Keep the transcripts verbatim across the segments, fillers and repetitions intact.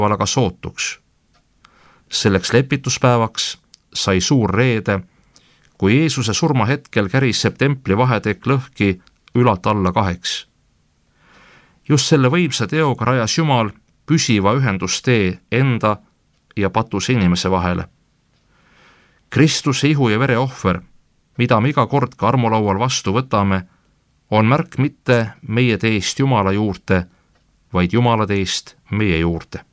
aga sootuks. Selleks lepituspäevaks sai suur reede, kui Jeesuse surma hetkel käriseb templi vahetekk lõhki ülalt alla kaheks. Just selle võimsa teoga rajas Jumal püsiva ühendustee enda ja patuse inimese vahele. Kristuse ihu ja vere ohver, mida me iga kord ka armulaual vastu võtame, on märk mitte meie teest Jumala juurde, vaid Jumala teest meie juurde.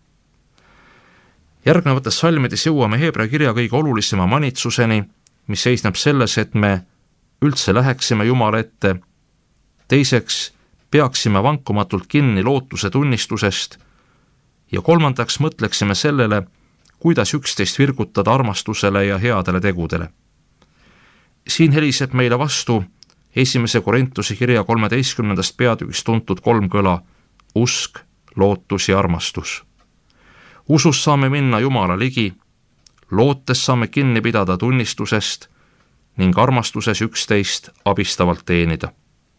Järgnevates salmides jõuame Hebra kirja kõige olulisema manitsuseni, mis seisneb selles, et me üldse läheksime Jumala ette, teiseks peaksime vankumatult kinni lootuse tunnistusest ja kolmandaks mõtleksime sellele, kuidas üksteist virgutada armastusele ja headele tegudele. Siin heliseb meile vastu esimese Korintuse kirja kolmeteistkümnendast peatükist tuntud kolm kõla: usk, lootus ja armastus. Usus saame minna Jumala ligi, lootes saame kinni pidada tunnistusest ning armastuses üksteist abistavalt teenida.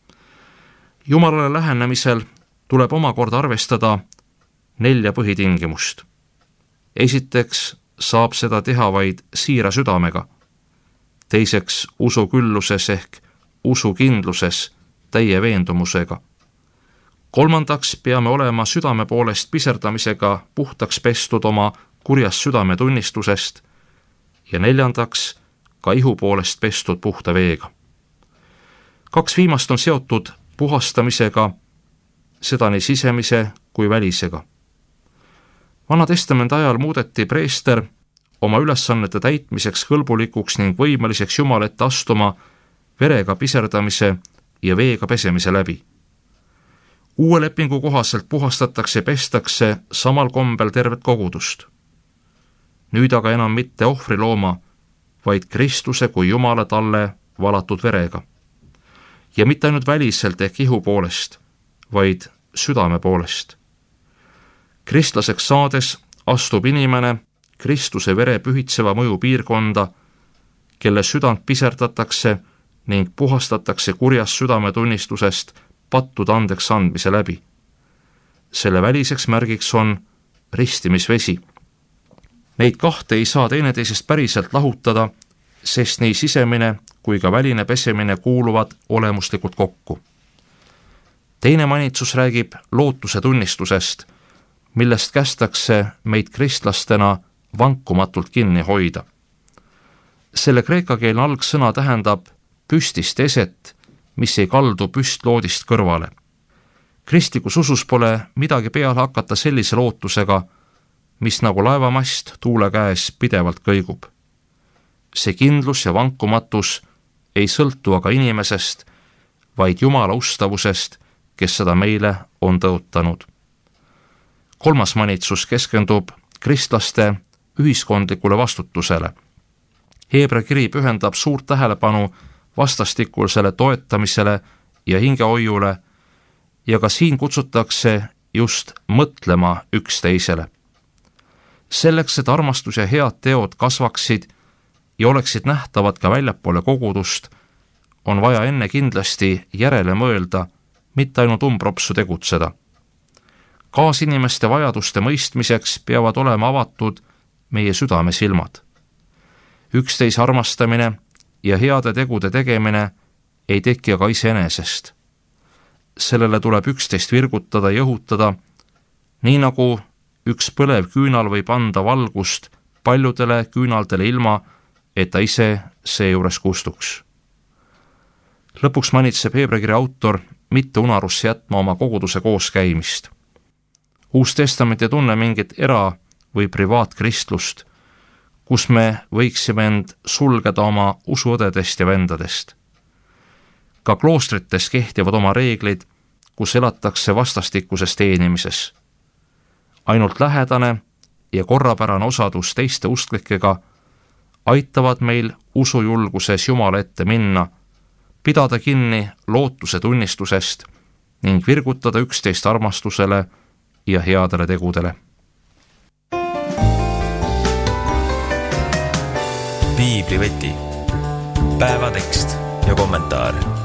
Jumalale lähenemisel tuleb omakorda arvestada nelja põhitingimust. Esiteks saab seda teha vaid siira südamega. Teiseks usukülluses ehk usukindluses täie veendumusega. Kolmandaks peame olema südame poolest piserdamisega puhtaks pestud oma kurjast südame tunnistusest ja neljandaks ka ihu poolest pestud puhta veega. Kaks viimast on seotud puhastamisega, seda nii sisemise kui välisega. Vana testamendi ajal muudeti preester oma ülesannete täitmiseks kõlbulikuks ning võimeliseks Jumala ette astuma verega piserdamise ja veega pesemise läbi. Uue lepingu kohaselt puhastatakse ja pestakse samal kombel tervet kogudust. Nüüd aga enam mitte ohvrilooma, vaid Kristuse kui Jumala talle valatud verega. Ja mitte ainult väliselt ehk ihu poolest, vaid südame poolest. Kristlaseks saades astub inimene Kristuse vere pühitseva mõju piirkonda, kelle südant piserdatakse ning puhastatakse kurjast südametunnistusest pattude andeks andmise läbi. Selle väliseks märgiks on ristimisvesi. Neid kahte ei saa teineteisest päriselt lahutada, sest nii sisemine kui ka väline pesemine kuuluvad olemuslikult kokku. Teine manitsus räägib lootuse tunnistusest, millest kästakse meid kristlastena vankumatult kinni hoida. Selle kreekakeelne algsõna tähendab püstist eset, mis ei kaldu püstloodist kõrvale. Kristlikus usus pole midagi peale hakata sellise lootusega, mis nagu laevamast tuule käes pidevalt kõigub. See kindlus ja vankumatus ei sõltu aga inimesest, vaid Jumala ustavusest, kes seda meile on tõotanud. Kolmas manitsus keskendub kristlaste ühiskondlikule vastutusele. Hebra kiri pühendab suurt tähelepanu vastastikusele toetamisele ja hingehoiule ja ka siin kutsutakse just mõtlema üksteisele. Selleks, et armastus ja head teod kasvaksid ja oleksid nähtavad ka väljapoole kogudust, on vaja enne kindlasti järele mõelda, mitte ainult umbropsu tegutseda. Kaasinimeste vajaduste mõistmiseks peavad olema avatud meie südame silmad. Üksteise armastamine ja heade tegude tegemine ei teki aga iseenesest. Sellele tuleb üksteist virgutada ja õhutada, nii nagu üks põlev küünal võib anda valgust paljudele küünaldele ilma, et ta ise seejuures kustuks. Lõpuks manitseb Hebra-kirja autor mitte unarusse jätma oma koguduse kooskäimist. Uus testament ei tunne mingit era- või privaatkristlust, kus me võiksime end sulgeda oma usuõdedest ja vendadest. Ka kloostrites kehtivad oma reeglid, kus elatakse vastastikuses teenimises. Ainult lähedane ja korrapärane osadus teiste usklikega aitavad meil usujulguses Jumala ette minna, pidada kinni lootuse tunnistusest ning virgutada üksteist armastusele ja headele tegudele. Piibliveti, päevatekst ja kommentaar.